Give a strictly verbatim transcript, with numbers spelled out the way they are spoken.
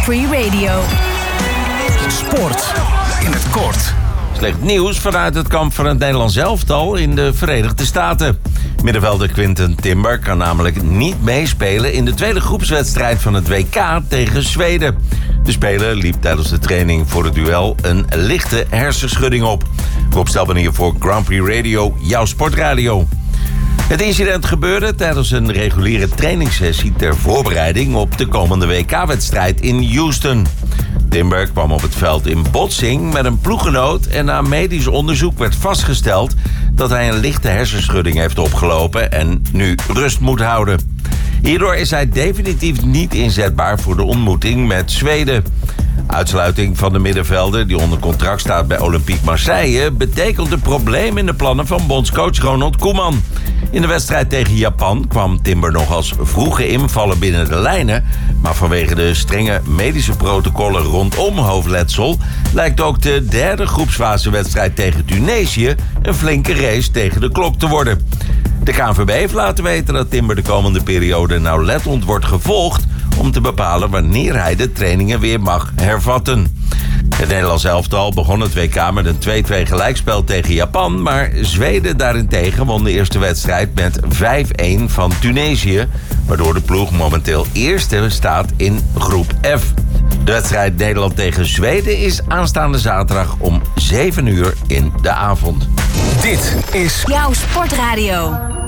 Grand Prix Radio. Sport in het kort. Slecht nieuws vanuit het kamp van het Nederlands elftal in de Verenigde Staten. Middenvelder Quinten Timber kan namelijk niet meespelen in de tweede groepswedstrijd van het W K tegen Zweden. De speler liep tijdens de training voor het duel een lichte hersenschudding op. Rob Stelman hier voor Grand Prix Radio, jouw sportradio. Het incident gebeurde tijdens een reguliere trainingssessie ter voorbereiding op de komende W K-wedstrijd in Houston. Timber kwam op het veld in botsing met een ploeggenoot en na medisch onderzoek werd vastgesteld dat hij een lichte hersenschudding heeft opgelopen en nu rust moet houden. Hierdoor is hij definitief niet inzetbaar voor de ontmoeting met Zweden. Uitsluiting van de middenvelder die onder contract staat bij Olympique Marseille betekent een probleem in de plannen van bondscoach Ronald Koeman. In de wedstrijd tegen Japan kwam Timber nog als vroege invaller binnen de lijnen, maar vanwege de strenge medische protocollen rondom hoofdletsel lijkt ook de derde groepsfasewedstrijd tegen Tunesië een flinke race tegen de klok te worden. De K N V B heeft laten weten dat Timber de komende periode nauwlettend wordt gevolgd om te bepalen wanneer hij de trainingen weer mag hervatten. Het Nederlands elftal begon het W K met een twee-twee gelijkspel tegen Japan, maar Zweden daarentegen won de eerste wedstrijd met vijf-een van Tunesië, waardoor de ploeg momenteel eerste staat in groep F. De wedstrijd Nederland tegen Zweden is aanstaande zaterdag om zeven uur in de avond. Dit is Jouw sportradio.